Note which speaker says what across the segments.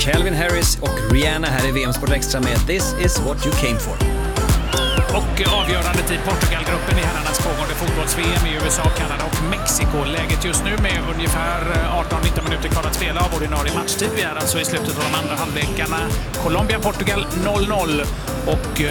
Speaker 1: Calvin Harris och Rihanna här i VM Sport Extra med This is what you came for.
Speaker 2: Och avgörande tid Portugalgruppen i herrarnas pågående fotbolls-VM i USA, Kanada och Mexiko. Läget just nu med ungefär 18-19 minuter kvar att spela av ordinarie matchtid. Vi är alltså i slutet av de andra halvlekarna. Colombia-Portugal 0-0 och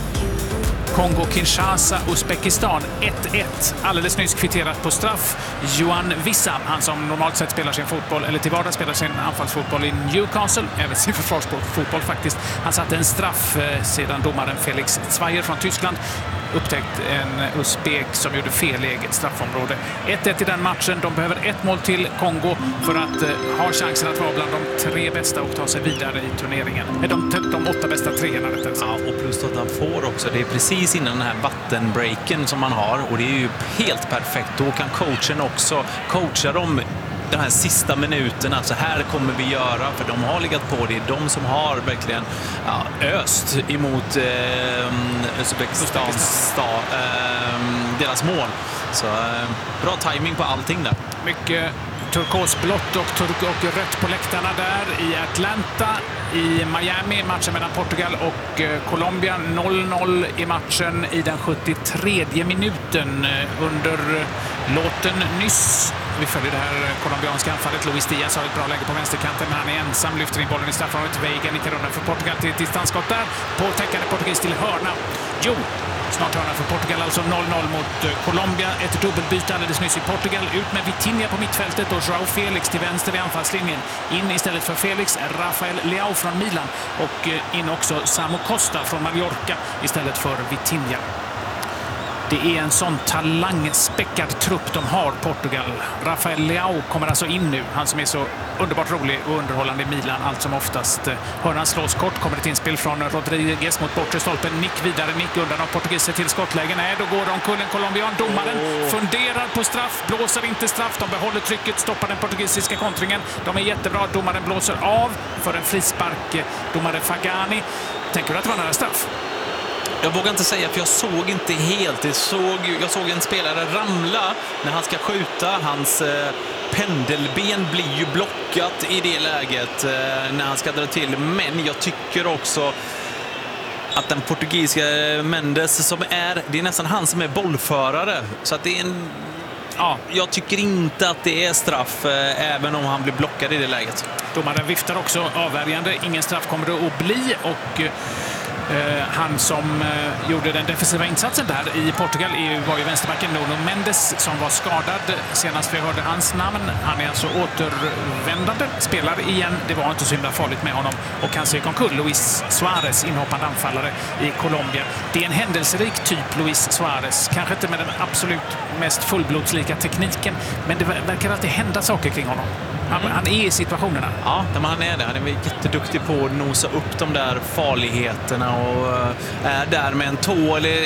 Speaker 2: Kongo-Kinshasa, Uzbekistan 1-1. Alldeles nyss kvitterat på straff. Johan Wissam, han som normalt sett spelar sin fotboll, eller till vardags spelar sin anfallsfotboll i Newcastle, även sin försvarsfotboll faktiskt. Han satte en straff sedan domaren Felix Zweier från Tyskland upptäckt en uzbek som gjorde fel i eget straffområde. 1-1 i den matchen. De behöver ett mål till Kongo för att ha chansen att vara bland de 3 bästa och ta sig vidare i turneringen. De 8 bästa treorna.
Speaker 3: Ja, och plus att han får också. Det är precis innan den här vattenbreaken som man har, och det är ju helt perfekt. Då kan coachen också coacha dem den här sista minuten, alltså här kommer vi göra, för de har legat på, det är de som har verkligen öst emot Uzbekistans deras mål. Så bra timing på allting där.
Speaker 2: Mycket turkosblått och rött på läktarna där i Atlanta. I Miami, matchen mellan Portugal och Colombia. 0-0 i matchen i den 73 minuten under låten nyss. Vi följer det här colombianska anfallet. Luis Diaz har ett bra läge på vänsterkanten, men han är ensam, lyfter in bollen i straffområdet. Veiga 90 runda för Portugal till ett distansskott där. På täckande portugis till hörna. Jo, snart hörna för Portugal, alltså 0-0 mot Colombia. Ett dubbelbyte alldeles nyss i Portugal. Ut med Vitinha på mittfältet och Joao Felix till vänster vid anfallslinjen. In istället för Felix, Rafael Leao från Milan. Och in också Samu Costa från Mallorca istället för Vitinha. Det är en sån talangspäckad trupp de har, Portugal. Rafael Leao kommer alltså in nu. Han som är så underbart rolig och underhållande i Milan allt som oftast. Hörnan slås kort, kommer ett inspel från Rodriguez mot bortre stolpen. Nick vidare, Nick undan av portugiser till skottlägen. Nej, då går de kullen colombian. Domaren funderar på straff, blåser inte straff. De behåller trycket, stoppar den portugisiska kontringen. De är jättebra. Domaren blåser av för en frispark. Domare Fagani. Tänker du att det var nära straff?
Speaker 3: Jag vågar inte säga, för jag såg inte helt. Jag såg en spelare ramla när han ska skjuta. Hans pendelben blir ju blockat i det läget när han ska dra till. Men jag tycker också att den portugisiska Mendes det är nästan han som är bollförare. Så att det är jag tycker inte att det är straff även om han blir blockad i det läget.
Speaker 2: Domaren viftar också avvärjande. Ingen straff kommer det att bli, och han som gjorde den defensiva insatsen där i Portugal var ju vänsterbacken Nuno Mendes som var skadad senast vi hörde hans namn. Han är alltså återvändande, spelar igen. Det var inte så himla farligt med honom. Och han ser omkull Luis Suarez, inhoppande anfallare i Colombia. Det är en händelserik typ, Luis Suarez. Kanske inte med den absolut mest fullblodslika tekniken, men det verkar alltid hända saker kring honom. Han är i situationerna.
Speaker 3: Ja, han är det. Han är jätteduktig på att nosa upp de där farligheterna och är där med en tå eller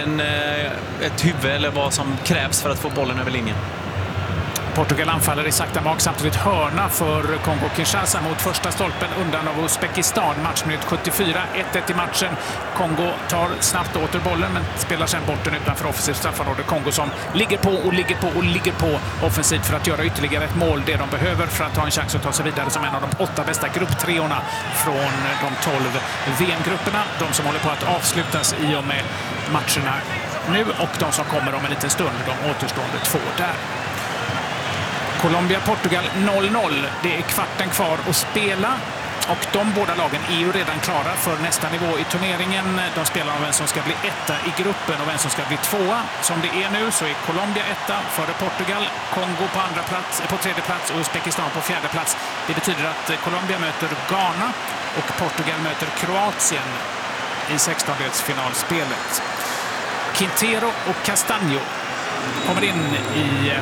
Speaker 3: ett huvud eller vad som krävs för att få bollen över linjen.
Speaker 2: Portugal anfaller i sakta mak, samtidigt hörna för Kongo-Kinshasa mot första stolpen undan av Uzbekistan. Matchminut 74, 1-1 i matchen. Kongo tar snabbt åter bollen men spelar sen bort den utanför offensivt straffområde. Kongo som ligger på offensivt för att göra ytterligare ett mål. Det de behöver för att ha en chans att ta sig vidare som en av de 8 bästa grupptreorna från de 12 VM-grupperna. De som håller på att avslutas i och med matcherna nu och de som kommer om en liten stund, de återstående 2 där. Colombia-Portugal 0-0. Det är kvarten kvar att spela. Och de båda lagen är ju redan klara för nästa nivå i turneringen. De spelar om vem som ska bli etta i gruppen och vem som ska bli 2:a. Som det är nu så är Colombia etta före Portugal, Kongo på 3:e plats och Uzbekistan på 4:e plats. Det betyder att Colombia möter Ghana och Portugal möter Kroatien i 16-delsfinalspelet. Quintero och Castaño kommer in i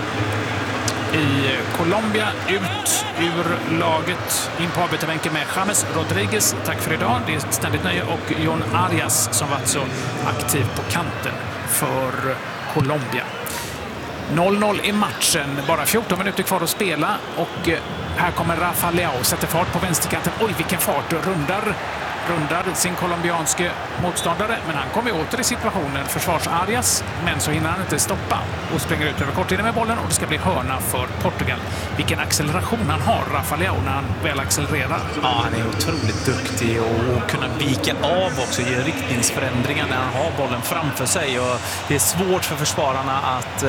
Speaker 2: Colombia, ut ur laget, in på avbytarbänken med James Rodriguez. Tack för idag, det är ett ständigt nöje. Och Jon Arias som varit så aktiv på kanten för Colombia. 0-0 i matchen, bara 14 minuter kvar att spela och här kommer Rafael Leao, sätter fart på vänsterkanten. Oj, vilken fart, rundar rundar sin colombianske motståndare, men han kommer åter i situationen försvarsargas, men så hinner han inte stoppa och springer ut över korttiden med bollen och det ska bli hörna för Portugal. Vilken acceleration han har, Rafa Leão, när han väl accelererar.
Speaker 3: Ja, han är otroligt duktig och kunna vika av också, ge riktningsförändringar när han har bollen framför sig, och det är svårt för försvararna att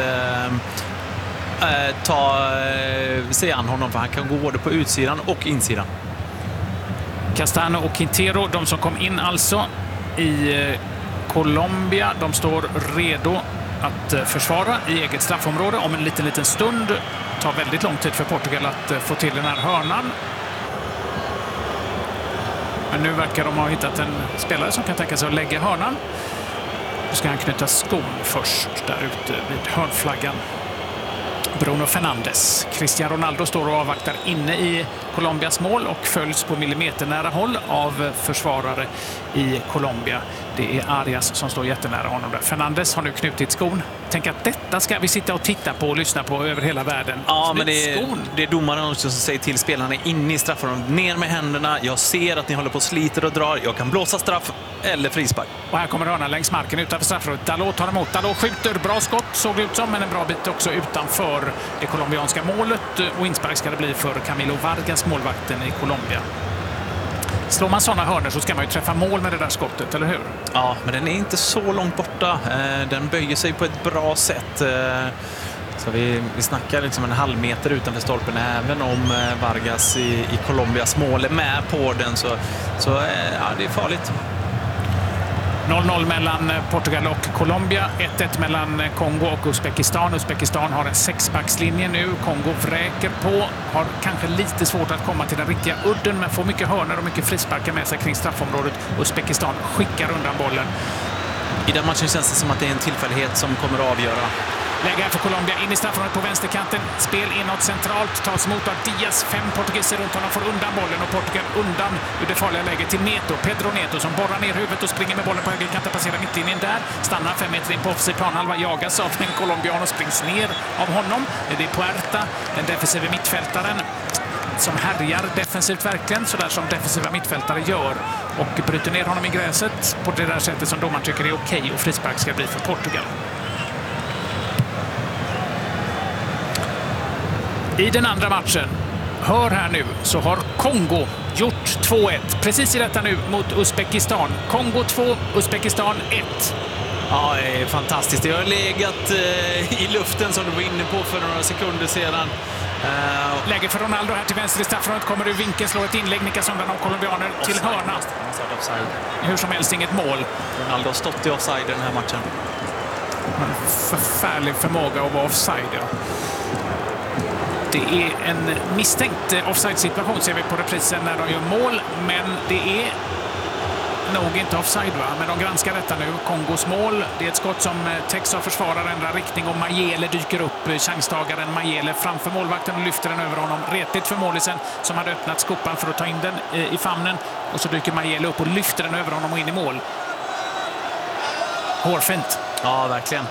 Speaker 3: ta sig an honom, för han kan gå både på utsidan och insidan.
Speaker 2: Castano och Quintero, de som kom in alltså i Colombia, de står redo att försvara i eget straffområde om en liten stund. Det tar väldigt lång tid för Portugal att få till den här hörnan. Men nu verkar de ha hittat en spelare som kan tänka sig att lägga hörnan. Då ska han knyta skon först där ute vid hörnflaggan. Bruno Fernandes. Cristiano Ronaldo står och avvaktar inne i Colombias mål och följs på millimeternära håll av försvarare i Colombia. Det är Arias som står jättenära honom där. Fernandes har nu knutit skon. Tänk att detta ska vi sitta och titta på och lyssna på över hela världen.
Speaker 3: Ja, men det är domaren också som säger till spelarna inne i straffområdet: ner med händerna, jag ser att ni håller på och sliter och drar, jag kan blåsa straff eller frispark.
Speaker 2: Och här kommer hörnan längs marken utanför straffområdet. Dalot tar emot, Dalot skjuter, bra skott såg det ut som, men en bra bit också utanför det colombianska målet, och inspark ska det bli för Camilo Vargas, målvakten i Colombia. Slår man sådana hörnor så ska man ju träffa mål med det där skottet, eller hur?
Speaker 3: Ja, men den är inte så långt borta. Den böjer sig på ett bra sätt. Så vi snackar liksom en halv meter utanför stolpen. Även om Vargas i Colombias mål är med på den, så ja, det är farligt.
Speaker 2: 0-0 mellan Portugal och Colombia. 1-1 mellan Kongo och Uzbekistan. Uzbekistan har en sexbackslinje nu. Kongo vräker på. Har kanske lite svårt att komma till den riktiga udden, men får mycket hörnor och mycket frisparkar med sig kring straffområdet. Uzbekistan skickar undan bollen.
Speaker 3: I den matchen känns det som att det är en tillfällighet som kommer att avgöra.
Speaker 2: Läge här för Colombia, in i straffområdet på vänsterkanten. Spel inåt centralt, tas emot av Diaz. 5 portugiser runt honom får undan bollen och Portugal undan ur det farliga läget till Neto. Pedro Neto som borrar ner huvudet och springer med bollen på högerkanten, passerar mittlinjen där. Stannar 5 meter in på offensiv planhalva, jagas av en colombian och springs ner av honom. Det är Puerta, den defensiva mittfältaren, som härjar defensivt verkligen, så där som defensiva mittfältare gör, och bryter ner honom i gräset på det där sättet som domaren tycker är okej, och frispark ska bli för Portugal. I den andra matchen, hör här nu, så har Kongo gjort 2-1. Precis i detta nu mot Uzbekistan. Kongo 2, Uzbekistan 1.
Speaker 3: Ja, det är fantastiskt. Det har legat i luften som du var inne på för några sekunder sedan.
Speaker 2: Läge för Ronaldo här till vänster i straffområdet. Kommer ur vinkeln, slår ett inlägg, nickas undan av colombianer till hörna. Hur som helst inget mål.
Speaker 3: Ronaldo har stått i offside i den här matchen.
Speaker 2: Förfärlig förmåga att vara offside, ja. Det är en misstänkt offside-situation, ser vi på reprisen när de gör mål, men det är nog inte offside, va? Men de granskar detta nu. Kongos mål, det är ett skott som täcks av försvararen, ändrar riktning och Mayele dyker upp. Chanstagaren Mayele framför målvakten och lyfter den över honom. Retligt för målisen som hade öppnat skopan för att ta in den i famnen, och så dyker Mayele upp och lyfter den över honom och in i mål. Hårfint.
Speaker 3: Ja, verkligen.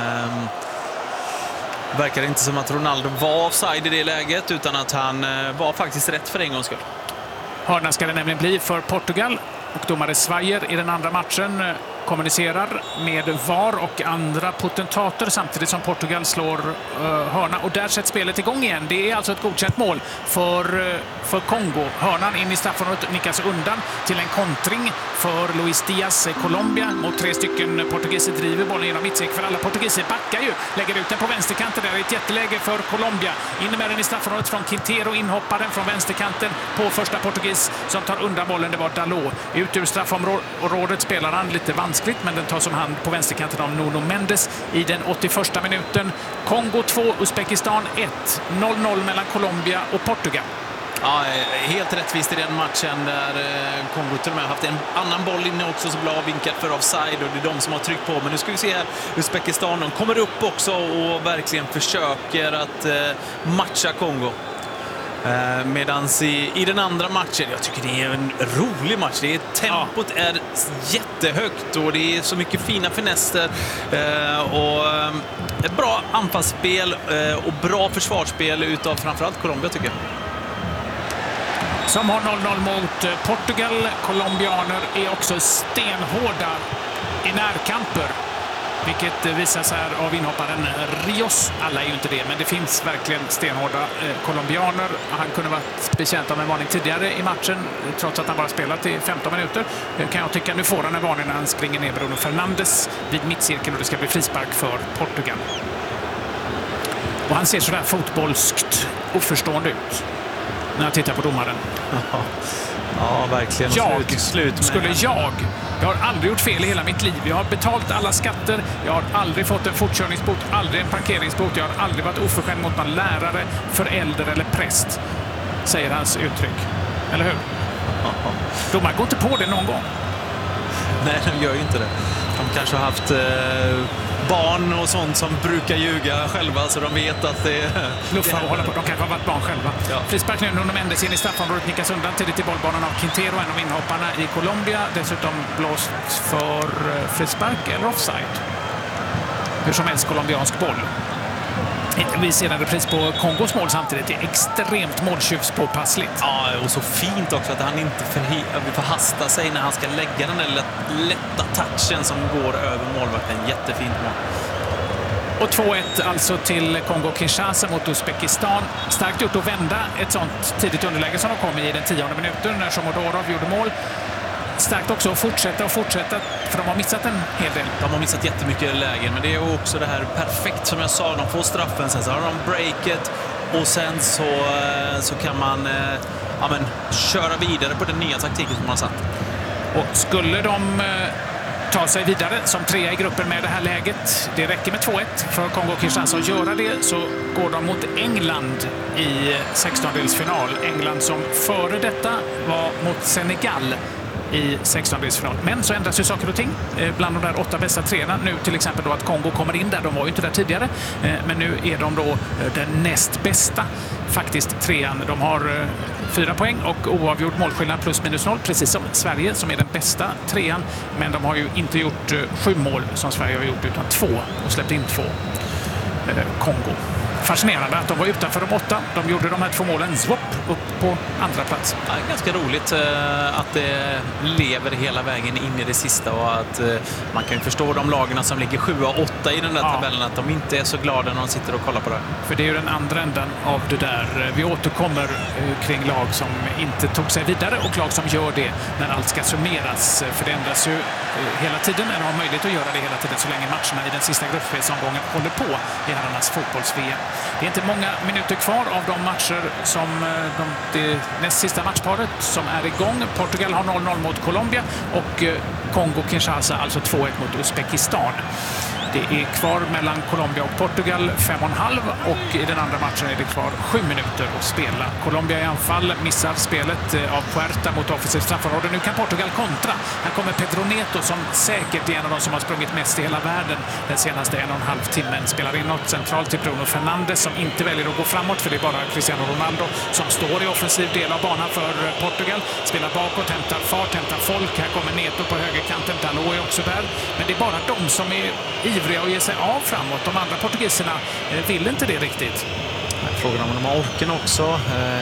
Speaker 3: Verkar inte som att Ronaldo var offside i det läget, utan att han var faktiskt rätt för en gångs skull.
Speaker 2: Hörna ska det nämligen bli för Portugal, och domare Svajer i den andra matchen kommunicerar med VAR och andra potentater samtidigt som Portugal slår hörna, och där sätts spelet igång igen. Det är alltså ett godkänt mål för Kongo. Hörnan in i straffområdet nickas undan till en kontring för Luis Diaz, Colombia, mot 3 stycken portugiser, driver bollen genom mittcirkeln, för alla portugiser backar ju, lägger ut den på vänsterkanten. Där är ett jätteläge för Colombia. In med den i straffområdet från Quintero, inhopparen från vänsterkanten på första portugis som tar undan bollen. Det var Dalot. Ut ur straffområdet spelar han lite vanskligt, men den tas om hand på vänsterkanten av Nuno Mendes i den 81:a minuten. Kongo 2, Uzbekistan 1. 0-0 mellan Colombia och Portugal.
Speaker 3: Ja, helt rättvist i den matchen där Kongo till och med har haft en annan boll inne också, så bra vinkat för offside, och det är de som har tryckt på. Men nu ska vi se här, Uzbekistan, de kommer upp också och verkligen försöker att matcha Kongo. Medans i den andra matchen, jag tycker det är en rolig match. Tempot är jättehögt och det är så mycket fina finesser och ett bra anfallsspel och bra försvarsspel utav framförallt Colombia, tycker jag.
Speaker 2: som har 0-0 mot Portugal. Colombianer är också stenhårda i närkamper, vilket visas här av inhopparen Rios. Alla är ju inte det, men det finns verkligen stenhårda colombianer. Han kunde varit betjänt av en varning tidigare i matchen, trots att han bara spelat i 15 minuter. Kan jag tycka. Nu får han en varning när han springer ner Bruno Fernandes vid mittcirkeln och det ska bli frispark för Portugal. Och han ser sådär fotbollskt oförstående ut när jag tittar på domaren.
Speaker 3: Ja, verkligen.
Speaker 2: Jag har aldrig gjort fel i hela mitt liv. Jag har betalt alla skatter. Jag har aldrig fått en fortkörningsbot, aldrig en parkeringsbot. Jag har aldrig varit oförskämd mot någon lärare, förälder eller präst, säger hans uttryck. Eller hur? Domaren går inte på det någon gång.
Speaker 3: Nej, de gör ju inte det. De kanske har haft barn och sånt som brukar ljuga själva, så de vet att det
Speaker 2: luffar och håller på. De kanske har varit barn själva. Ja. Frispark nu. Nuno Mendes in i straffområdet, nickas undan tidigt i bollbanan av Quintero, en av inhopparna i Colombia. Dessutom blåst för frispark eller offside. Hur som helst colombiansk boll. Vi ser en repris på Kongos mål samtidigt. Det är extremt måltjuvspåpassligt.
Speaker 3: Ja, och så fint också att han inte förhastar sig när han ska lägga den där lätta touchen som går över målvakten. Jättefint mål.
Speaker 2: Och 2-1 alltså till Kongo-Kinshasa mot Uzbekistan. Starkt gjort att vända ett sånt tidigt underläge som de kom i den 10:e minuten när Shomodorov gjorde mål. Starkt också att fortsätta, för de har missat en hel del.
Speaker 3: De har missat jättemycket lägen, men det är också det här perfekt som jag sa. De får straffen, sen så har de breaket och sen så kan man köra vidare på den nya taktiken som man har satt.
Speaker 2: Och skulle de ta sig vidare som trea i gruppen med det här läget, det räcker med 2-1 för Kongo-Kinshasa att göra det, så går de mot England i 16-delsfinal. England som före detta var mot Senegal i 16-delsfinal. Men så ändras ju saker och ting bland de där 8 bästa treorna. Nu till exempel då att Kongo kommer in där. De var ju inte där tidigare. Men nu är de då den näst bästa faktiskt trean. De har 4 poäng och oavgjord målskillnad plus minus 0. Precis som Sverige som är den bästa trean. Men de har ju inte gjort 7 mål som Sverige har gjort utan 2 och släppt in 2. Kongo. Fascinerande att de var utanför de 8. De gjorde de här 2 målen upp på andra plats.
Speaker 3: Ja, ganska roligt att det lever hela vägen in i det sista och att man kan ju förstå de lagarna som ligger 7 och 8 i den där tabellen att de inte är så glada när de sitter och kollar på det.
Speaker 2: För det är ju den andra änden av det där. Vi återkommer kring lag som inte tog sig vidare och lag som gör det när allt ska summeras. För det ändras ju hela tiden, eller har möjlighet att göra det hela tiden så länge matcherna i den sista gruppspelsomgången håller på i herrarnas fotbolls-VM. Det är inte många minuter kvar av de matcher som det näst sista matchparet som är igång. Portugal har 0-0 mot Colombia och Kongo-Kinshasa alltså 2-1 mot Uzbekistan. Det är kvar mellan Colombia och Portugal 5,5 och i den andra matchen är det kvar 7 minuter att spela. Colombia i anfall missar spelet av Puerta mot offensivt straffområde. Nu kan Portugal kontra. Här kommer Pedro Neto som säkert är en av de som har sprungit mest i hela världen den senaste 1,5 timmen. Spelar in något centralt till Bruno Fernandes som inte väljer att gå framåt för det är bara Cristiano Ronaldo som står i offensiv del av banan för Portugal. Spelar bakåt, hämtar fart, hämtar folk. Här kommer Neto på högerkanten. Dalot är också där. Men det är bara de som är ivriga att ge sig av framåt. De andra portugiserna vill inte det riktigt.
Speaker 3: Frågan om de har orken också.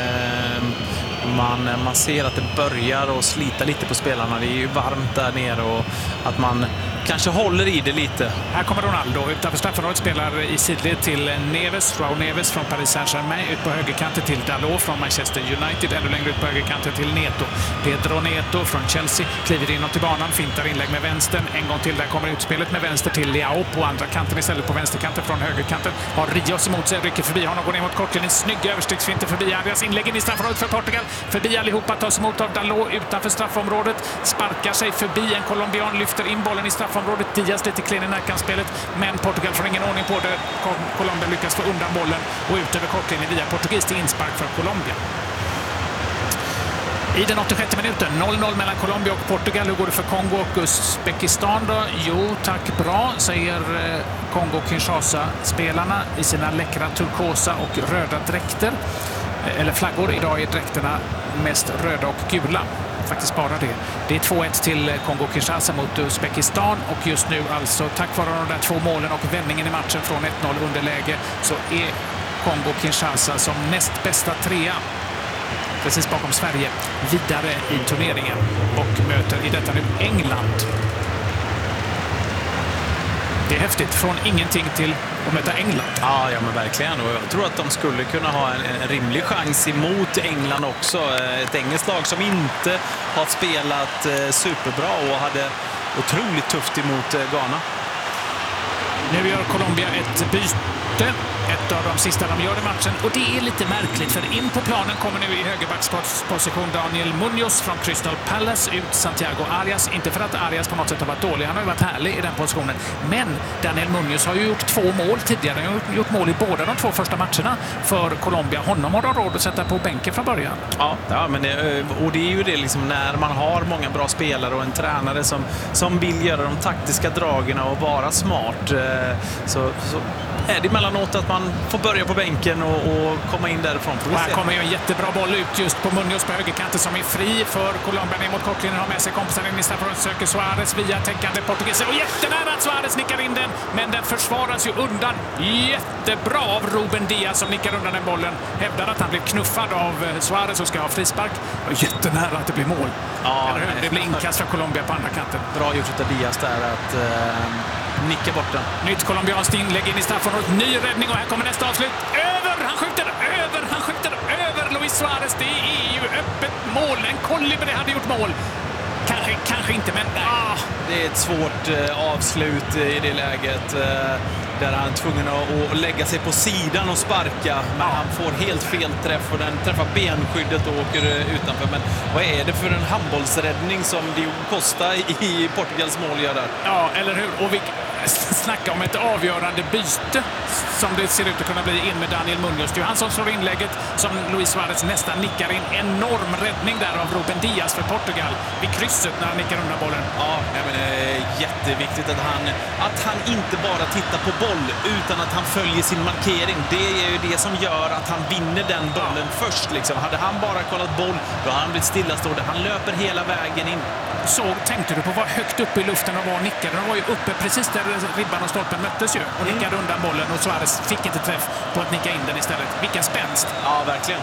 Speaker 3: Man ser att det börjar att slita lite på spelarna. Det är ju varmt där nere och att man kanske håller i det lite.
Speaker 2: Här kommer Ronaldo. Utanför straffområdet spelar i sidled till Neves. Raúl Neves från Paris Saint-Germain. Ut på högerkanten till Dalot från Manchester United. Ännu längre ut på högerkanten till Neto. Pedro Neto från Chelsea kliver inåt i banan. Fintar inlägg med vänstern. En gång till där kommer utspelet med vänster till Leao på andra kanten istället på vänsterkanten från högerkanten. Har Rios emot sig. Rycker förbi honom. Går ner mot kortlinjen. Snygg överstegsfinter förbi Andreas. Inlägg in i straffområdet för Portugal. Förbi allihopa. Tas emot av Dalot utanför straffområdet. Sparkar sig förbi en colombian. Lyfter in bollen i straffområdet. Diaz lite klen i närkampsspelet, men Portugal får ingen ordning på det. Colombia lyckas få undan bollen och ut över kortlinjen via portugis till inspark för Colombia. I den 86 minuten, 0-0 mellan Colombia och Portugal. Hur går det för Kongo och Uzbekistan då? Jo, tack bra, säger Kongo-Kinshasa-spelarna i sina läckra turkosa och röda dräkter. Eller flaggor. Idag är dräkterna mest röda och gula. Faktiskt bara det. Det är 2-1 till Kongo-Kinshasa mot Uzbekistan och just nu alltså tack vare de där 2 målen och vändningen i matchen från 1-0 underläge så är Kongo-Kinshasa som näst bästa trea precis bakom Sverige, vidare i turneringen och möter i detta nu England. Det är häftigt, från ingenting till att möta England.
Speaker 3: Ja, men verkligen. Och jag tror att de skulle kunna ha en rimlig chans emot England också. Ett engelskt lag som inte har spelat superbra och hade otroligt tufft emot Ghana.
Speaker 2: Nu gör Colombia ett byte. Ett av de sista de gör i matchen. Och det är lite märkligt, för in på planen kommer nu i högerbacksposition Daniel Munoz från Crystal Palace, ut Santiago Arias. Inte för att Arias på något sätt har varit dålig, han har ju varit härlig i den positionen. Men Daniel Munoz har ju gjort 2 mål tidigare. Han har gjort mål i båda de 2 första matcherna för Colombia. Honom har de råd att sätta på bänken från början.
Speaker 3: Ja, men och det är ju det liksom, när man har många bra spelare och en tränare som vill göra de taktiska dragen och vara smart, så är det emellanåt att man får börja på bänken och komma in därifrån.
Speaker 2: Och här kommer ju en jättebra boll ut just på Munoz på högerkanten som är fri för Colombia ner mot kortlinjen. Har med sig kompisen in i straffområdet, söker Suarez via täckande portugiser. Och jättenära att Suarez nickar in den, men den försvaras ju undan jättebra av Ruben Diaz som nickar undan den bollen. Hävdar att han blev knuffad av Suarez och ska ha frispark. Och jättenära att det blir mål.
Speaker 3: Ja,
Speaker 2: eller hur? Det blir inkast för Colombia på andra kanten.
Speaker 3: Bra gjort av Diaz där att nicka bort den.
Speaker 2: Nytt colombianskt inlägg in i straffområdet. Ny räddning och här kommer nästa avslut. Han skjuter över Luis Suarez. Det är ju öppet mål. En Kolibri hade gjort mål. Kanske inte, men
Speaker 3: det är ett svårt avslut i det läget. Där han är tvungen att lägga sig på sidan och sparka. Men han får helt fel träff och den träffar benskyddet och åker utanför. Men vad är det för en handbollsräddning som Diogo Costa i Portugals mål gör där?
Speaker 2: Ja, eller hur? Och vi snackar om ett avgörande byte som det ser ut att kunna bli in med Daniel Munoz. Det är han som slår inlägget som Luis Suarez nästan nickar in. Enorm räddning där av Ruben Diaz för Portugal vid krysset när han nickar undan bollen.
Speaker 3: Ja, men det är jätteviktigt att han inte bara tittar på boll utan att han följer sin markering. Det är ju det som gör att han vinner den bollen först. Liksom. Hade han bara kollat boll, då hade han blivit stillastående. Han löper hela vägen in.
Speaker 2: Tänkte du på vad högt uppe i luften och var nickade? De var ju uppe precis där ribban och stolpen möttes ju och nickade undan bollen och Suarez fick inte träff på att nicka in den istället. Vilken spänst!
Speaker 3: Ja, verkligen.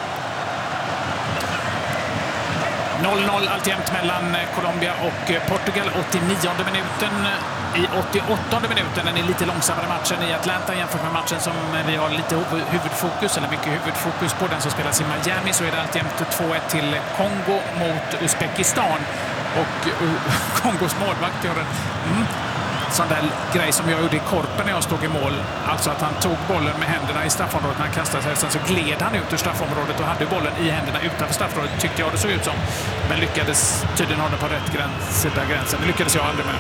Speaker 2: 0-0 alltjämt mellan Colombia och Portugal. 89:e minuten. I 88:e minuten, den är lite långsammare matchen i Atlanta jämfört med matchen som vi har lite huvudfokus, eller mycket huvudfokus på, den som spelas i Miami, så är det alltjämt 2-1 till Kongo mot Uzbekistan. Och Kongos målvakt gör en sån där grej som jag gjorde i Korpen när jag stod i mål. Alltså att han tog bollen med händerna i straffområdet när han kastade sig. Sen så gled han ut ur straffområdet och hade bollen i händerna utanför straffområdet, tyckte jag det såg ut som. Men lyckades tydligen ha den på rätt sida gränsen. Det lyckades jag aldrig med.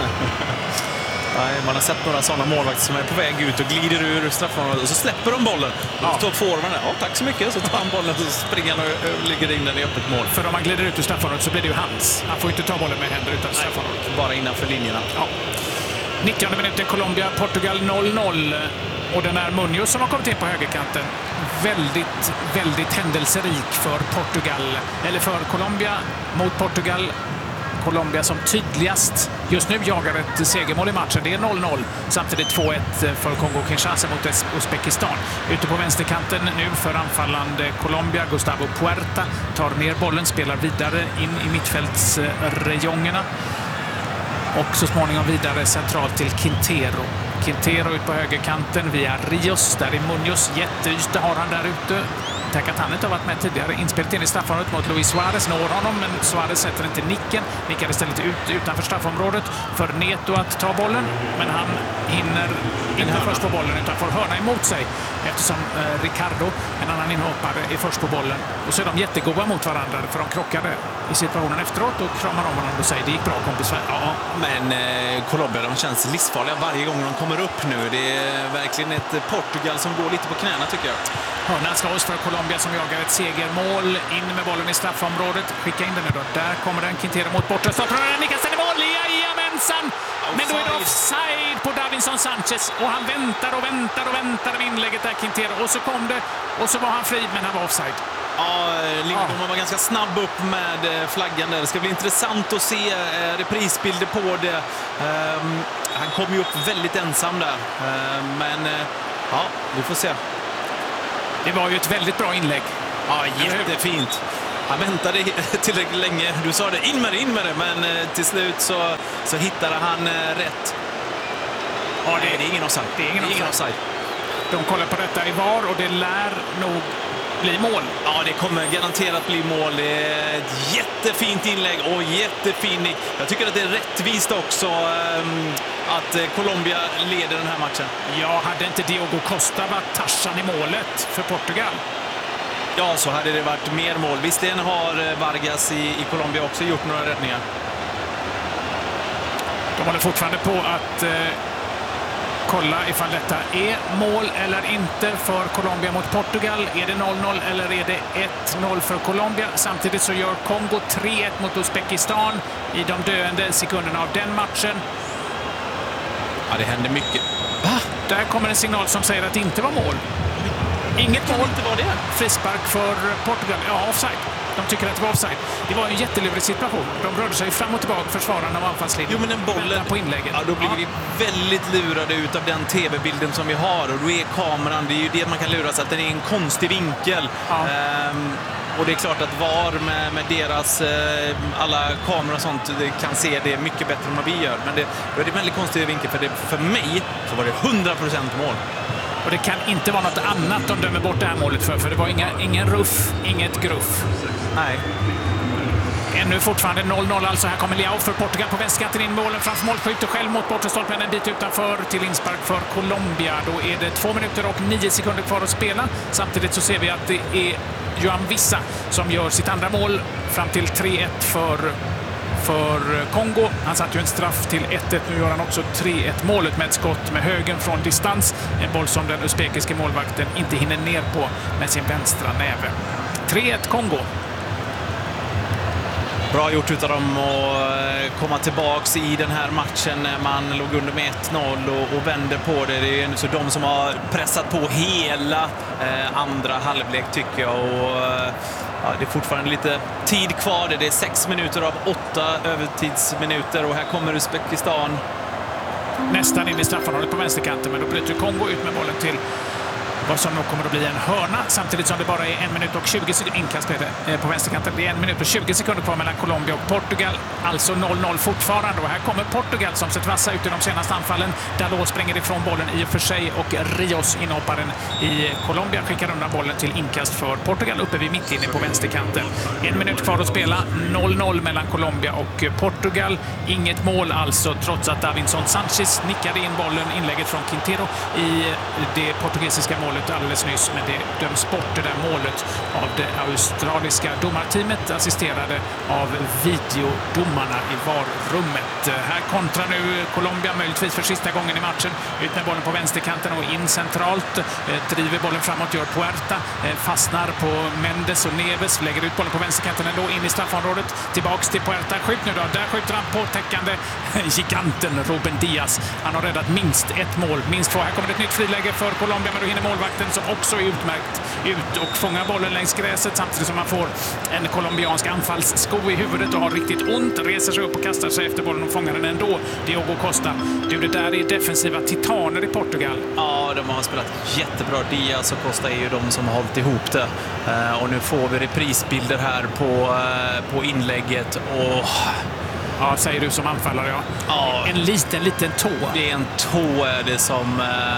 Speaker 3: Nej, man har sett några sådana målvakter som är på väg ut och glider ur straffområdet och så släpper de bollen. Och står forwarden där. Tack så mycket. Så tar han bollen och springer han och ligger in den i öppet mål.
Speaker 2: För om man glider ut ur straffområdet så blir det ju hans. Han får inte ta bollen med händer utan straffområdet.
Speaker 3: Bara innanför linjerna.
Speaker 2: Ja. 90:e minuten Colombia, Portugal 0-0. Och den är Munoz som har kommit in på högerkanten. Väldigt, väldigt händelserik för Portugal. Eller för Colombia mot Portugal. Colombia som tydligast just nu jagar ett segermål i matchen. Det är 0-0. Samtidigt 2-1 för Kongo-Kinshasa mot Uzbekistan. Ute på vänsterkanten nu för anfallande Colombia. Gustavo Puerta tar ner bollen, spelar vidare in i mittfältsrejongerna. Och så småningom vidare centralt till Quintero. Quintero ut på högerkanten via Rios. Där är Munoz. Jätteyta har han där ute. Tack att han inte har varit med tidigare. Inspelet in i straffområdet mot Luis Suarez. Når honom, men Suarez sätter inte nicken. Nickar istället ut utanför straffområdet för Neto att ta bollen. Men han hinner inte först på bollen utan får hörna emot sig. Eftersom Ricardo, en annan inhoppare, är först på bollen. Och så är de jättegoda mot varandra för de krockade i situationen efteråt och kramar om varandra och säger det gick bra kompis.
Speaker 3: Ja, men Colombia, de känns livsfarliga varje gång de kommer upp nu. Det är verkligen ett Portugal som går lite på knäna tycker jag.
Speaker 2: Hörnan slås för Colombia som jagar ett segermål. In med bollen i straffområdet. Skicka in den nu då. Där kommer den. Quintero mot bortre. Nickas den i mål. Jajamensan! Men då är det offside på Davinson Sanchez. Och han väntar med inlägget där, Quintero. Och så kom det. Och så var han fri, men han var offside.
Speaker 3: Ja, Lindblom var ganska snabb upp med flaggan där. Det ska bli intressant att se reprisbilder på det. Han kom ju upp väldigt ensam där. Men ja, vi får se.
Speaker 2: Det var ju ett väldigt bra inlägg.
Speaker 3: Ja, jättefint. Han väntade tillräckligt länge. Du sa det, in med det. Men till slut så hittade han rätt. Ja, det är ingen offside.
Speaker 2: Det är ingen offside. De kollar på detta i VAR och det lär nog bli mål.
Speaker 3: Ja, det kommer garanterat bli mål. Det är ett jättefint inlägg och jättefin nick. Jag tycker att det är rättvist också att Colombia leder den här matchen.
Speaker 2: Ja, hade inte Diogo Costa varit Tarzan i målet för Portugal?
Speaker 3: Ja, så hade det varit mer mål. Visserligen har Vargas i Colombia också gjort några räddningar.
Speaker 2: De håller fortfarande på att kolla ifall detta är mål eller inte för Colombia mot Portugal. Är det 0-0 eller är det 1-0 för Colombia? Samtidigt så gör Kongo 3-1 mot Uzbekistan i de döende sekunderna av den matchen.
Speaker 3: Ja, det händer mycket.
Speaker 2: Va? Där kommer en signal som säger att det inte var mål. Inget mål.
Speaker 3: Inte var det.
Speaker 2: Frispark för Portugal. Ja, offside. De tycker att det var offside. Det var en jättelurig situation. De rörde sig fram och tillbaka, försvararna av anfallslinjen.
Speaker 3: Jo, men den bollen
Speaker 2: på inlägget.
Speaker 3: Ja, då blir vi väldigt lurade ut av den tv-bilden som vi har. Och då är kameran, det är ju det man kan luras, att den är en konstig vinkel.
Speaker 2: Ja.
Speaker 3: Och det är klart att VAR med deras alla kameror och sånt kan se det mycket bättre än vad vi gör. Men då är det väldigt konstig vinkel, för mig så var det 100% mål.
Speaker 2: Och det kan inte vara något annat de dömer bort det här målet för det var ingen ruff, inget gruff.
Speaker 3: Nej.
Speaker 2: Ännu fortfarande 0-0 alltså. Här kommer Leao för Portugal på vänsterkanten in målen framför mål. Skjuter själv mot bortre stolpen en bit utanför till inspark för Colombia. Då är det 2 minuter och 9 sekunder kvar att spela. Samtidigt så ser vi att det är Joan Vissa som gör sitt andra mål fram till 3-1 för Kongo. Han satt ju en straff till 1-1. Nu gör han också 3-1 målet med ett skott med högen från distans. En boll som den uzbekiske målvakten inte hinner ner på med sin vänstra näve. 3-1 Kongo.
Speaker 3: Bra gjort utav dem att komma tillbaks i den här matchen när man låg under med 1-0 och vände på det. Det är så de som har pressat på hela andra halvlek tycker jag. Och ja, det är fortfarande lite tid kvar. Det är 6 minuter av 8 övertidsminuter och här kommer Uzbekistan.
Speaker 2: Nästan in i straffområdet på vänsterkanten, men då bryter Kongo ut med bollen till vad som nog kommer att bli en hörna, samtidigt som det bara är 1 minut och 20 sekunder inkast på vänsterkanten. Det är 1 minut och 20 sekunder kvar mellan Colombia och Portugal. Alltså 0-0 fortfarande. Och här kommer Portugal som sett vassa ut i de senaste anfallen. Dalot springer ifrån bollen i och för sig och Rios, inhopparen i Colombia, skickar undan bollen till inkast för Portugal uppe vid mittlinjen på vänsterkanten. 1 minut kvar att spela. 0-0 mellan Colombia och Portugal. Inget mål alltså, trots att Davinson Sanchez nickade in bollen, inlägget från Quintero i det portugisiska målet alldeles nyss, men det döms bort det där målet av det australiska domarteamet, assisterade av videodomarna i VAR-rummet. Här kontrar nu Colombia, möjligtvis för sista gången i matchen, ut med bollen på vänsterkanten och in centralt, driver bollen framåt, gör Puerta, fastnar på Mendes och Neves, lägger ut bollen på vänsterkanten ändå in i straffområdet, tillbaks till Puerta, skjut nu då, där skjuter han påtäckande giganten Ruben Diaz. Han har räddat minst 1 mål, minst 2. Här kommer ett nytt friläge för Colombia, men då hinner målvakten som också är utmärkt ut och fångar bollen längs gräset samtidigt som man får en colombiansk anfallssko i huvudet och har riktigt ont, reser sig upp och kastar sig efter bollen och fångar den ändå. Diogo Costa. Du, det där är defensiva titaner i Portugal.
Speaker 3: Ja, de har spelat jättebra. Diaz och Costa är ju de som har hållit ihop det. Och nu får vi reprisbilder här på inlägget och...
Speaker 2: Ja, säger du som anfallare, ja.
Speaker 3: Ja.
Speaker 2: En liten tå.
Speaker 3: Det är en tå är det som...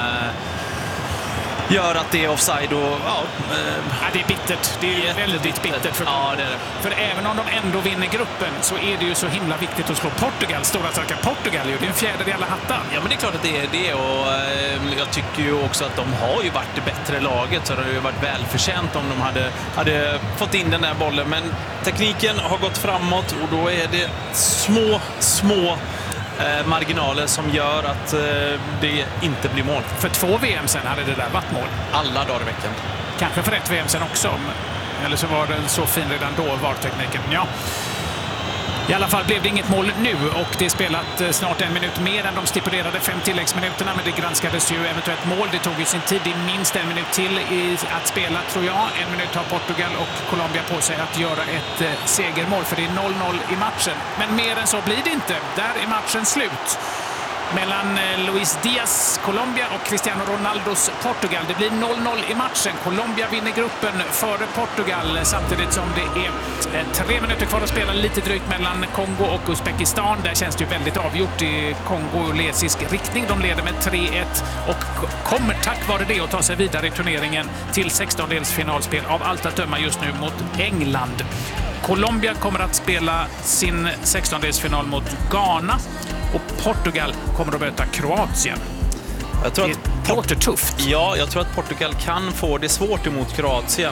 Speaker 3: gör att det är offside och
Speaker 2: ja, det är bittert. Det är väldigt bittert för,
Speaker 3: ja, det är det.
Speaker 2: För även om de ändå vinner gruppen så är det ju så himla viktigt att slå Portugal. Stora starka Portugal, det är en fjäder i alla hattar.
Speaker 3: Ja, men det är klart att det är det och jag tycker ju också att de har ju varit det bättre laget, så det hade ju varit välförtjänt om de hade fått in den där bollen. Men tekniken har gått framåt och då är det små marginaler som gör att det inte blir mål.
Speaker 2: För 2 VM sen hade det där varit mål.
Speaker 3: Alla dagar i veckan.
Speaker 2: Kanske för 1 VM sen också. Eller så var den så fin redan då, VAR-tekniken. Ja. I alla fall blev det inget mål nu och det är spelat snart 1 minut mer än de stipulerade 5 tilläggsminuterna, men det granskades ju eventuellt mål. Det tog ju sin tid, i minst 1 minut till att spela, tror jag. 1 minut har Portugal och Colombia på sig att göra ett segermål, för det är 0-0 i matchen. Men mer än så blir det inte. Där är matchen slut. mellan Luis Diaz, Colombia och Cristiano Ronaldos Portugal. Det blir 0-0 i matchen. Colombia vinner gruppen före Portugal samtidigt som det är 3 minuter kvar att spela, lite drygt, mellan Kongo och Uzbekistan. Där känns det ju väldigt avgjort i kongolesisk riktning. De leder med 3-1 och kommer tack vare det att ta sig vidare i turneringen till 16-delsfinalspel av allt att döma just nu mot England. Colombia kommer att spela sin 16-delsfinal mot Ghana och Portugal kommer att möta Kroatien.
Speaker 3: Jag tror
Speaker 2: det låter tufft.
Speaker 3: Ja, jag tror att Portugal kan få det svårt emot Kroatien.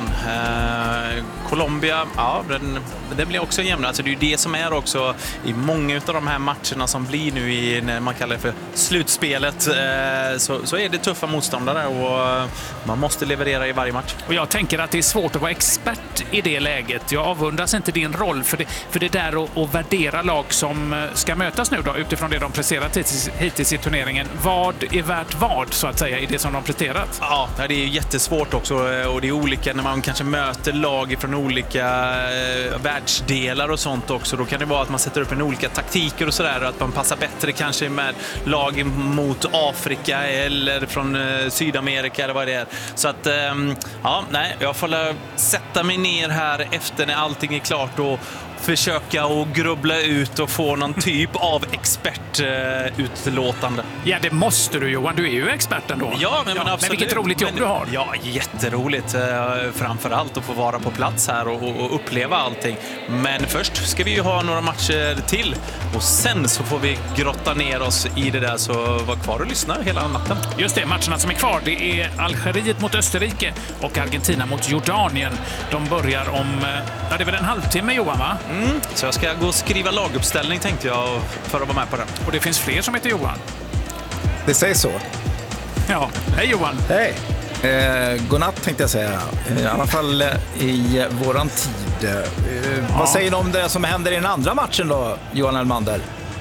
Speaker 3: Colombia, ja, den blir också jämnare. Alltså det är ju det som är också i många av de här matcherna som blir nu i, när man kallar det för slutspelet, så är det tuffa motståndare och man måste leverera i varje match.
Speaker 2: Och jag tänker att det är svårt att vara expert i det läget. Jag avundas inte din roll för det där att värdera lag som ska mötas nu då, utifrån det de presterat hittills i turneringen. Vad är värt vad, så att säga, i det som de presterat?
Speaker 3: Ja, det är ju jättesvårt också och det är olika när man kanske möter lag från olika världsdelar och sånt också. Då kan det vara att man sätter upp en olika taktiker och sådär, att man passar bättre kanske med lag mot Afrika eller från Sydamerika eller vad det är. Så att, ja, nej, jag får sätta mig ner här efter när allting är klart och försöka att grubbla ut och få någon typ av expertutlåtande.
Speaker 2: Ja, det måste du, Johan. Du är ju experten då.
Speaker 3: Ja, men absolut.
Speaker 2: Men vilket roligt jobb du har.
Speaker 3: Ja, jätteroligt. Framförallt att få vara på plats här och uppleva allting. Men först ska vi ju ha några matcher till. Och sen så får vi grotta ner oss i det där, så var kvar och lyssna hela natten.
Speaker 2: Just det, matcherna som är kvar, det är Algeriet mot Österrike och Argentina mot Jordanien. De börjar om, ja, det är väl en halvtimme, Johan, va?
Speaker 3: Så jag ska gå och skriva laguppställning, tänkte jag, för att vara med på den.
Speaker 2: Och det finns fler som heter Johan.
Speaker 4: Det sägs så.
Speaker 2: Ja, hej Johan.
Speaker 4: Hej. Godnatt tänkte jag säga. I alla fall i våran tid. Vad säger du om det som händer i den andra matchen då, Johan Elmander?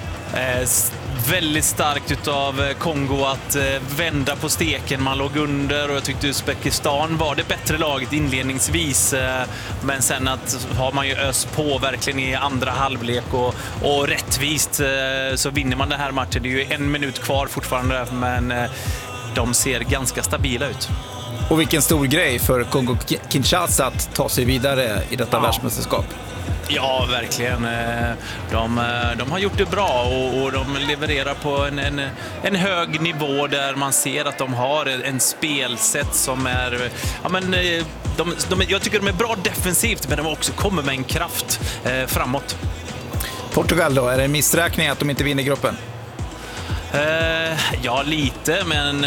Speaker 3: Väldigt starkt utav Kongo att vända på steken. Man låg under och jag tyckte Uzbekistan var det bättre laget inledningsvis. Men sen har man ju öst på verkligen i andra halvlek och rättvist så vinner man den här matchen. Det är ju 1 minut kvar fortfarande, men de ser ganska stabila ut.
Speaker 4: Och vilken stor grej för Kongo-Kinshasa att ta sig vidare i detta världsmästerskap.
Speaker 3: Ja, verkligen. De har gjort det bra och de levererar på en hög nivå där man ser att de har en spelsätt som är... Ja, men, jag tycker de är bra defensivt, men de också kommer med en kraft framåt.
Speaker 4: Portugal då, är det en missräkning att de inte vinner gruppen?
Speaker 3: Ja, lite, men...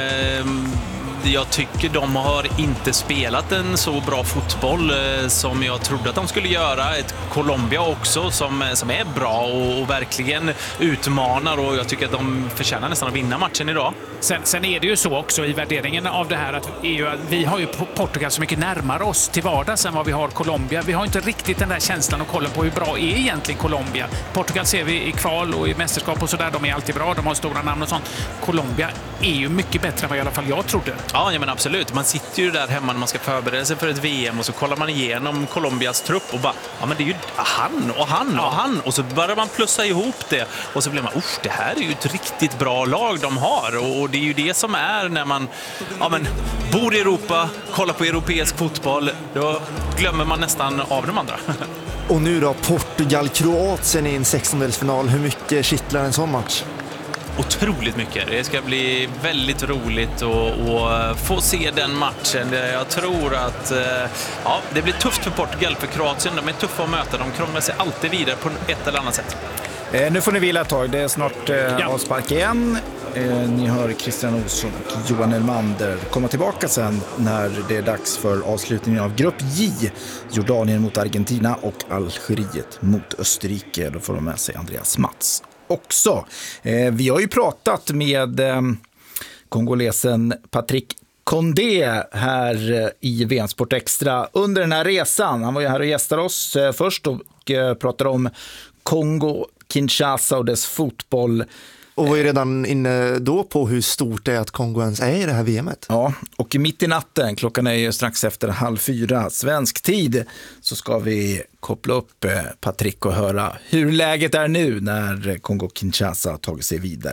Speaker 3: jag tycker de har inte spelat en så bra fotboll som jag trodde att de skulle göra. Ett Colombia också som är bra och verkligen utmanar, och jag tycker att de förtjänar nästan att vinna matchen idag.
Speaker 2: Sen är det ju så också i värderingen av det här att vi har ju Portugal så mycket närmare oss till vardags än vad vi har Colombia. Vi har inte riktigt den där känslan och kollen på hur bra är egentligen Colombia. Portugal ser vi i kval och i mästerskap och sådär. De är alltid bra, de har stora namn och sånt. Colombia är ju mycket bättre än vad i alla fall jag trodde.
Speaker 3: Ja, men absolut. Man sitter ju där hemma när man ska förbereda sig för ett VM och så kollar man igenom Colombias trupp och bara, ja men det är ju han och han och han, och så börjar man plussa ihop det och så blir man, det här är ju ett riktigt bra lag de har, och det är ju det som är när man bor i Europa, kollar på europeisk fotboll, då glömmer man nästan av de andra.
Speaker 5: Och nu då, Portugal-Kroatien i en 16-delsfinal. Hur mycket kittlar en sån match?
Speaker 3: Otroligt mycket. Det ska bli väldigt roligt att få se den matchen. Jag tror att det blir tufft för Portugal, för Kroatien. De är tuffa att möta. De krånglar sig alltid vidare på ett eller annat sätt.
Speaker 4: Nu får ni vila ett tag. Det är snart avspark igen. Ni hör Christian Olsson och Johan Elmander komma tillbaka sen när det är dags för avslutningen av Grupp J. Jordanien mot Argentina och Algeriet mot Österrike. Då får de med sig Andreas Mats också. Vi har ju pratat med kongolesen Patrick Condé här i VM Sport Extra under den här resan. Han var ju här och gästade oss först och pratade om Kongo, Kinshasa och dess fotboll.
Speaker 5: Och var ju redan inne då på hur stort det är att Kongo ens är i det här VMet.
Speaker 4: Ja, och mitt i natten, klockan är ju strax efter 3:30 svensk tid, så ska vi koppla upp Patrick och höra hur läget är nu när Kongo-Kinshasa har tagit sig vidare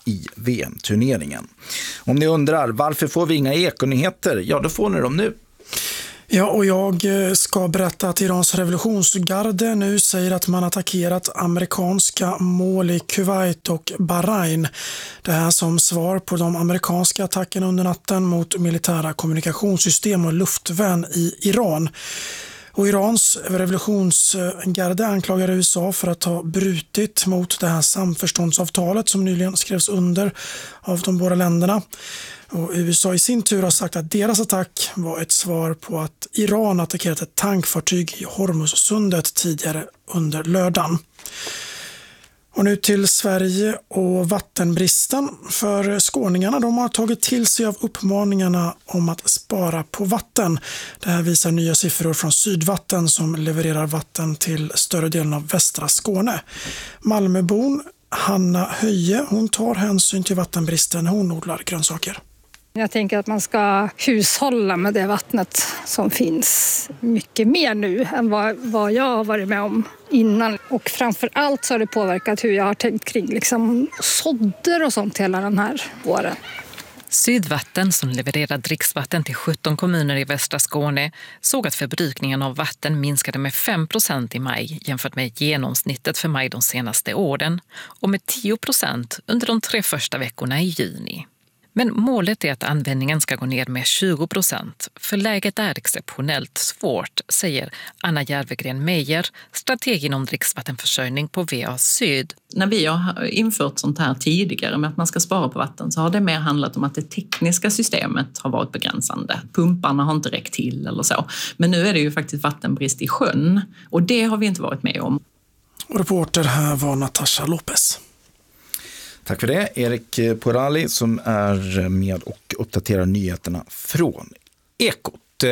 Speaker 4: i VM-turneringen. Om ni undrar varför får vi inga ekonyheter, ja då får ni dem nu.
Speaker 6: Ja, och jag ska berätta att Irans revolutionsgarde nu säger att man attackerat amerikanska mål i Kuwait och Bahrain. Det här som svar på de amerikanska attackerna under natten mot militära kommunikationssystem och luftvärn i Iran. Och Irans revolutionsgarde anklagar USA för att ha brutit mot det här samförståndsavtalet som nyligen skrevs under av de båda länderna. Och USA i sin tur har sagt att deras attack var ett svar på att Iran attackerat ett tankfartyg i Hormuzsundet tidigare under lördagen. Och nu till Sverige och vattenbristen. För skåningarna, de har tagit till sig av uppmaningarna om att spara på vatten. Det här visar nya siffror från Sydvatten som levererar vatten till större delen av västra Skåne. Malmöbon Hanna Höje, hon tar hänsyn till vattenbristen. Hon odlar grönsaker.
Speaker 7: Jag tänker att man ska hushålla med det vattnet som finns mycket mer nu än vad jag har varit med om innan. Och framför allt så har det påverkat hur jag har tänkt kring sådder och sånt hela den här våren.
Speaker 8: Sydvatten, som levererar dricksvatten till 17 kommuner i västra Skåne, såg att förbrukningen av vatten minskade med 5% i maj jämfört med genomsnittet för maj de senaste åren och med 10% under de 3 första veckorna i juni. Men målet är att användningen ska gå ner med 20%, för läget är exceptionellt svårt, säger Anna Järvegren Meijer, strateg inom dricksvattenförsörjning på VA Syd.
Speaker 9: När vi har infört sånt här tidigare med att man ska spara på vatten så har det mer handlat om att det tekniska systemet har varit begränsande. Pumparna har inte räckt till eller så. Men nu är det ju faktiskt vattenbrist i sjön och det har vi inte varit med om.
Speaker 6: Och reporter här var Natasha Lopez.
Speaker 4: Tack för det, Erik Porali som är med och uppdaterar nyheterna från Ekot.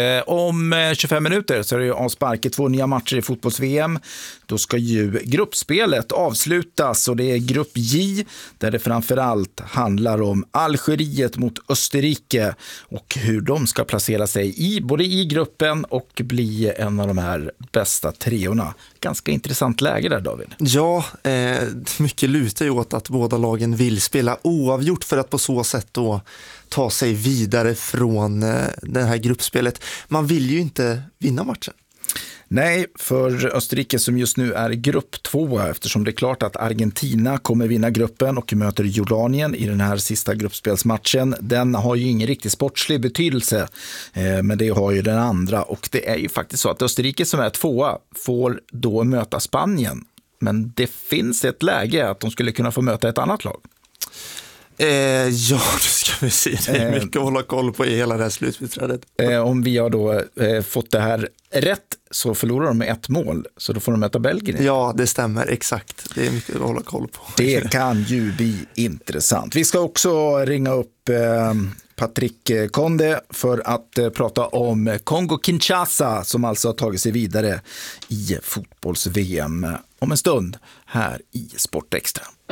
Speaker 4: Om 25 minuter så är det ju avspark i 2 nya matcher i fotbolls-VM. Då ska ju gruppspelet avslutas och det är grupp J där det framförallt handlar om Algeriet mot Österrike och hur de ska placera sig både i gruppen och bli en av de här bästa treorna. Ganska intressant läge där, David.
Speaker 5: Ja, mycket lutar ju åt att båda lagen vill spela oavgjort för att på så sätt då ta sig vidare från det här gruppspelet. Man vill ju inte vinna matchen.
Speaker 4: Nej, för Österrike som just nu är grupp 2 eftersom det är klart att Argentina kommer vinna gruppen och möter Jordanien i den här sista gruppspelsmatchen. Den har ju ingen riktigt sportslig betydelse, men det har ju den andra och det är ju faktiskt så att Österrike som är 2 får då möta Spanien. Men det finns ett läge att de skulle kunna få möta ett annat lag.
Speaker 5: Ja, det ska vi se. Det är mycket att hålla koll på i hela det här slutspelsträdet.
Speaker 4: Om vi har då fått det här rätt så förlorar de med 1 mål. Så då får de möta Belgien.
Speaker 5: Ja, det stämmer. Exakt. Det är mycket att hålla koll på.
Speaker 4: Det kan ju bli intressant. Vi ska också ringa upp Patrick Konde för att prata om Kongo-Kinshasa som alltså har tagit sig vidare i fotbolls-VM om en stund här i Sportextra.